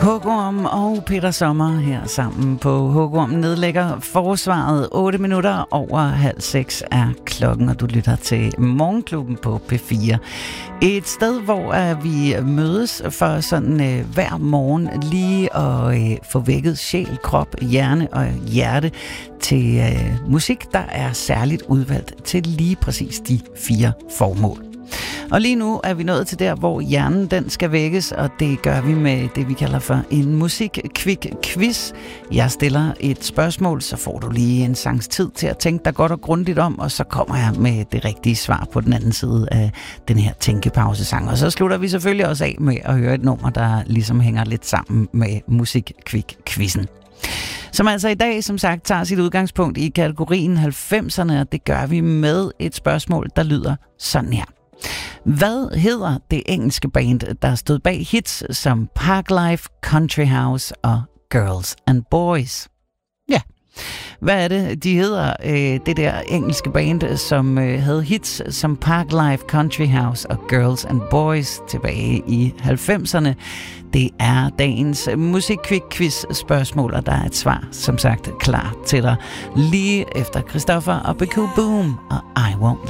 Hugorm og Peter Sommer her sammen på Hugorm nedlægger forsvaret. 8 minutter over 5:30 er klokken, og du lytter til Morgenklubben på P4. Et sted, hvor vi mødes for sådan hver morgen lige at få vækket sjæl, krop, hjerne og hjerte til musik, der er særligt udvalgt til lige præcis de 4 formål. Og lige nu er vi nået til der, hvor hjernen den skal vækkes, og det gør vi med det, vi kalder for en musik-quick-quiz. Jeg stiller et spørgsmål, så får du lige en sangs tid til at tænke dig godt og grundigt om, og så kommer jeg med det rigtige svar på den anden side af den her tænkepausesang. Og så slutter vi selvfølgelig også af med at høre et nummer, der ligesom hænger lidt sammen med musik-quick-quizzen. Som altså i dag, som sagt, tager sit udgangspunkt i kategorien 90'erne, og det gør vi med et spørgsmål, der lyder sådan her. Hvad hedder det engelske band, der stod bag hits som Parklife, Country House og Girls and Boys? Ja, hvad er det, de hedder, det der engelske band, som havde hits som Parklife, Country House og Girls and Boys tilbage i 90'erne? Det er dagens musik-quiz-spørgsmål, og der er et svar, som sagt, klar til dig lige efter Christoffer og BQ Boom og I Won't